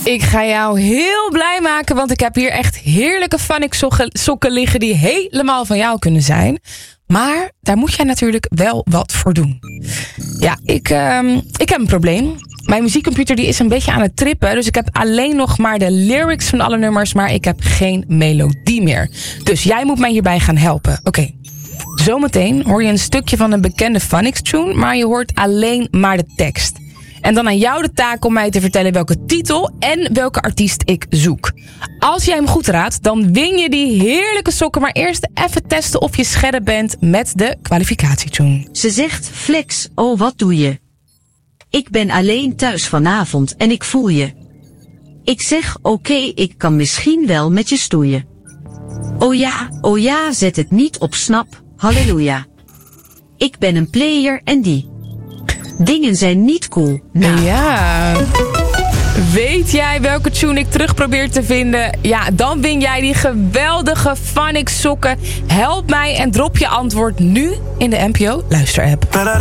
Ik ga jou heel blij maken, want ik heb hier echt heerlijke Phonics sokken liggen die helemaal van jou kunnen zijn. Maar daar moet jij natuurlijk wel wat voor doen. Ja, ik heb een probleem. Mijn muziekcomputer die is een beetje aan het trippen. Dus ik heb alleen nog maar de lyrics van alle nummers, maar ik heb geen melodie meer. Dus jij moet mij hierbij gaan helpen. Oké. Zometeen hoor je een stukje van een bekende Phonics tune, maar je hoort alleen maar de tekst. En dan aan jou de taak om mij te vertellen welke titel en welke artiest ik zoek. Als jij hem goed raadt, dan win je die heerlijke sokken. Maar eerst even testen of je scherp bent met de kwalificatietune. Ze zegt, Flex, oh wat doe je? Ik ben alleen thuis vanavond en ik voel je. Ik zeg, oké, ik kan misschien wel met je stoeien. Oh ja, zet het niet op snap, halleluja. Ik ben een player en die dingen zijn niet cool. Nou. Ja. Weet jij welke tune ik terug probeer te vinden? Ja, dan win jij die geweldige Phonics sokken. Help mij en drop je antwoord nu in de NPO Luister-app.